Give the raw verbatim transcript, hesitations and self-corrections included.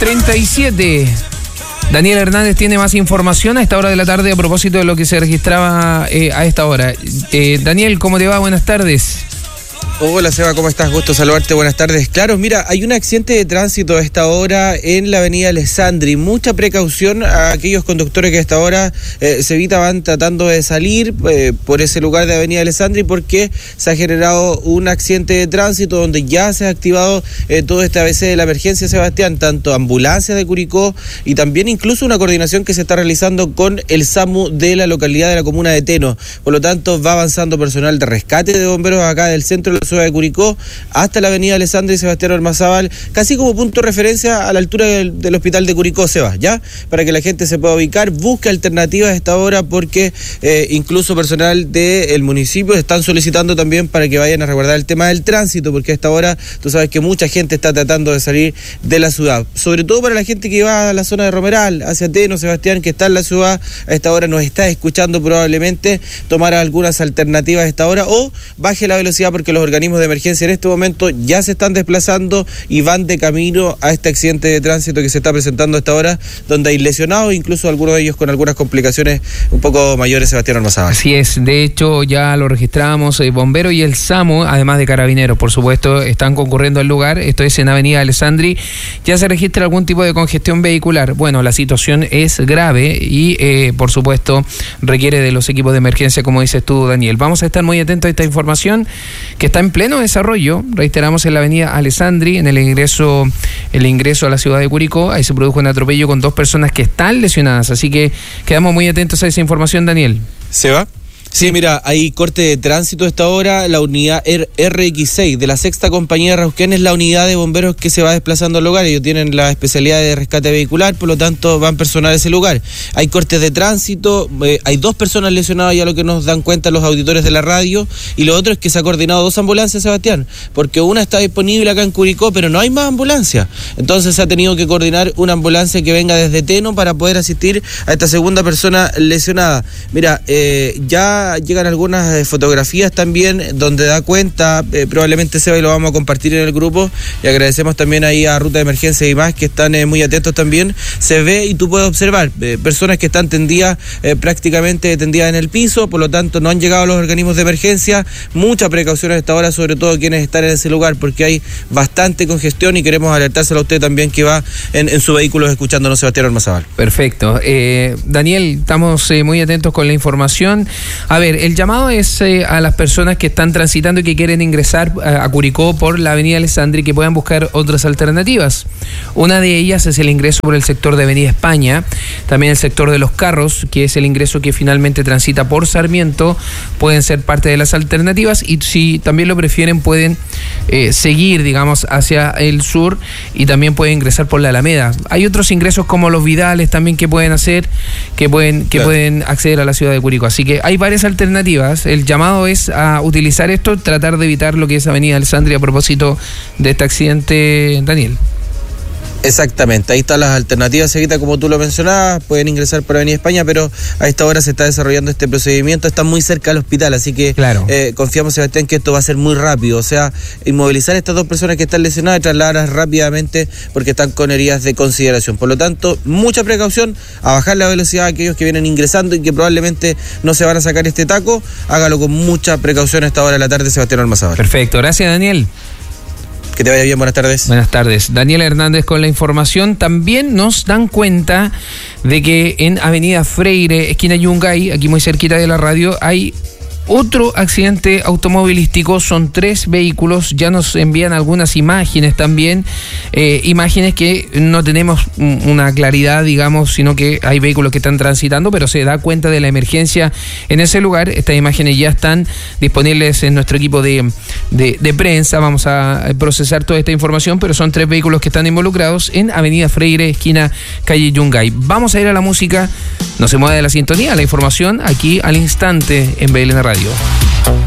treinta y siete. Daniel Hernández tiene más información a esta hora de la tarde a propósito de lo que se registraba eh, a esta hora. Eh, Daniel, ¿cómo te va? Buenas tardes. Hola Seba, ¿cómo estás? Gusto saludarte, buenas tardes. Claro, mira, hay un accidente de tránsito a esta hora en la avenida Alessandri. Mucha precaución a aquellos conductores que a esta hora eh, se evita, van tratando de salir eh, por ese lugar de avenida Alessandri porque se ha generado un accidente de tránsito donde ya se ha activado eh, todo este A B C de la emergencia, Sebastián, tanto ambulancias de Curicó y también incluso una coordinación que se está realizando con el SAMU de la localidad de la comuna de Teno. Por lo tanto, va avanzando personal de rescate de bomberos acá del centro de la ciudad de Curicó hasta la avenida Alessandri y Sebastián Ormazábal, casi como punto de referencia a la altura del, del hospital de Curicó, Seba, ¿ya? Para que la gente se pueda ubicar, busque alternativas a esta hora porque eh, incluso personal del municipio están solicitando también para que vayan a resguardar el tema del tránsito, porque a esta hora tú sabes que mucha gente está tratando de salir de la ciudad, sobre todo para la gente que va a la zona de Romeral, hacia Teno, Sebastián, que está en la ciudad, a esta hora nos está escuchando probablemente, tomar algunas alternativas a esta hora o baje la velocidad porque los organismos de emergencia en este momento ya se están desplazando y van de camino a este accidente de tránsito que se está presentando a esta hora, donde hay lesionados, incluso algunos de ellos con algunas complicaciones un poco mayores, Sebastián Ormazábal. Así es, de hecho ya lo registramos, el bombero y el SAMU, además de carabineros, por supuesto, están concurriendo al lugar, esto es en avenida Alessandri, ya se registra algún tipo de congestión vehicular. Bueno, la situación es grave y eh, por supuesto requiere de los equipos de emergencia, como dices tú, Daniel. Vamos a estar muy atentos a esta información que está en pleno desarrollo, reiteramos, en la avenida Alessandri, en el ingreso el ingreso a la ciudad de Curicó. Ahí se produjo un atropello con dos personas que están lesionadas, así que quedamos muy atentos a esa información, Daniel. ¿Se va? Sí, mira, hay corte de tránsito a esta hora. La unidad R X seis de la sexta compañía de Rauquén es la unidad de bomberos que se va desplazando al lugar. Ellos tienen la especialidad de rescate vehicular, por lo tanto van personal a ese lugar. Hay cortes de tránsito, eh, hay dos personas lesionadas, ya lo que nos dan cuenta los auditores de la radio, y lo otro es que se ha coordinado dos ambulancias, Sebastián, porque una está disponible acá en Curicó, pero no hay más ambulancia. Entonces se ha tenido que coordinar una ambulancia que venga desde Teno para poder asistir a esta segunda persona lesionada. Mira, eh, ya llegan algunas eh, fotografías también donde da cuenta, eh, probablemente Seba, y lo vamos a compartir en el grupo, y agradecemos también ahí a Ruta de Emergencia y más que están eh, muy atentos también. Se ve y tú puedes observar eh, personas que están tendidas, eh, prácticamente tendidas en el piso, por lo tanto no han llegado los organismos de emergencia. Mucha precaución a esta hora, sobre todo quienes están en ese lugar, porque hay bastante congestión y queremos alertárselo a usted también que va en, en su vehículo escuchándonos, Sebastián Ormazábal. Perfecto. Eh, Daniel, estamos eh, muy atentos con la información. A ver, el llamado es eh, a las personas que están transitando y que quieren ingresar a, a Curicó por la avenida Alessandri, que puedan buscar otras alternativas. Una de ellas es el ingreso por el sector de avenida España, también el sector de los carros, que es el ingreso que finalmente transita por Sarmiento, pueden ser parte de las alternativas, y si también lo prefieren pueden eh, seguir, digamos, hacia el sur y también pueden ingresar por la Alameda. Hay otros ingresos como los Vidales también que pueden hacer, que pueden, que claro. pueden acceder a la ciudad de Curicó. Así que hay varias alternativas. El llamado es a utilizar esto, tratar de evitar lo que es avenida Alessandri a propósito de este accidente, Daniel. Exactamente, ahí están las alternativas, Evita, como tú lo mencionabas, pueden ingresar por Avenida España, pero a esta hora se está desarrollando este procedimiento, está muy cerca del hospital, así que claro. eh, confiamos, Sebastián, que esto va a ser muy rápido, o sea, inmovilizar a estas dos personas que están lesionadas y trasladarlas rápidamente porque están con heridas de consideración. Por lo tanto, mucha precaución, a bajar la velocidad a aquellos que vienen ingresando y que probablemente no se van a sacar este taco, hágalo con mucha precaución a esta hora de la tarde, Sebastián Ormazábal. Perfecto, gracias, Daniel. Que te vaya bien, buenas tardes. Buenas tardes. Daniel Hernández con la información. También nos dan cuenta de que en avenida Freire, esquina Yungay, aquí muy cerquita de la radio, hay otro accidente automovilístico. Son tres vehículos, ya nos envían algunas imágenes también, eh, imágenes que no tenemos una claridad, digamos, sino que hay vehículos que están transitando, pero se da cuenta de la emergencia en ese lugar. Estas imágenes ya están disponibles en nuestro equipo de, de, de prensa, vamos a procesar toda esta información, pero son tres vehículos que están involucrados en avenida Freire, esquina calle Yungay. Vamos a ir a la música, no se mueva de la sintonía, la información aquí al instante en B L N Radio.